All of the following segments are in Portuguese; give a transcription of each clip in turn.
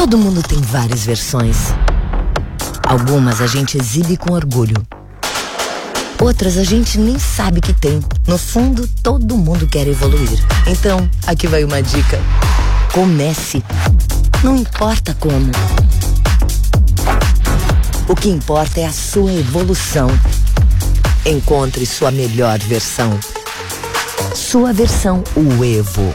Todo mundo tem várias versões. Algumas a gente exibe com orgulho. Outras a gente nem sabe que tem. No fundo, todo mundo quer evoluir. Então, aqui vai uma dica. Comece. Não importa como. O que importa é a sua evolução. Encontre sua melhor versão. Sua versão, o Evo.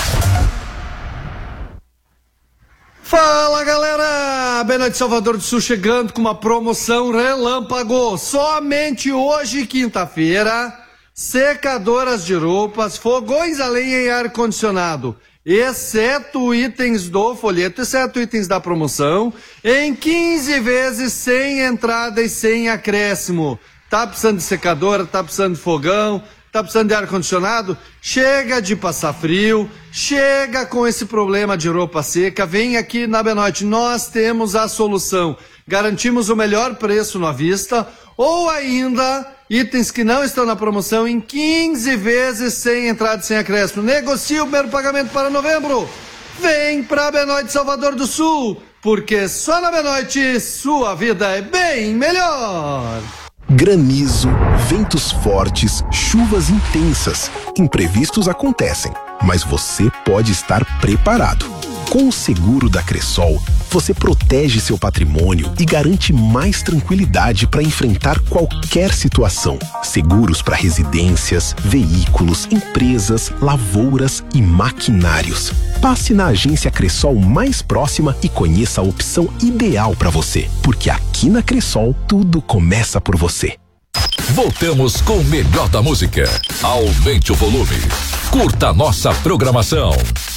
Fala, galera! Benoit Salvador do Sul chegando com uma promoção relâmpago. Somente hoje, quinta-feira, secadoras de roupas, fogões a lenha e ar-condicionado, exceto itens do folheto, exceto itens da promoção, em 15 vezes sem entrada e sem acréscimo. Tá precisando de secadora, tá precisando de fogão, tá precisando de ar-condicionado? Chega de passar frio, chega com esse problema de roupa seca, vem aqui na Benoit, nós temos a solução. Garantimos o melhor preço à vista, ou ainda, itens que não estão na promoção em 15 vezes sem entrada e sem acréscimo. Negocie o primeiro pagamento para novembro. Vem pra Benoit Salvador do Sul, porque só na Benoit sua vida é bem melhor. Granizo, ventos fortes, chuvas intensas. Imprevistos acontecem, mas você pode estar preparado. Com o seguro da Cressol, você protege seu patrimônio e garante mais tranquilidade para enfrentar qualquer situação. Seguros para residências, veículos, empresas, lavouras e maquinários. Passe na agência Cressol mais próxima e conheça a opção ideal para você, porque aqui na Cressol tudo começa por você. Voltamos com o melhor da música. Aumente o volume. Curta a nossa programação.